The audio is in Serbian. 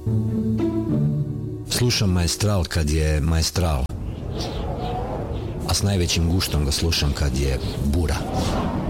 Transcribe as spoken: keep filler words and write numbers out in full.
Slušam Maestral kad je Maestral, a s najvećim guštom ga slušam kad je bura.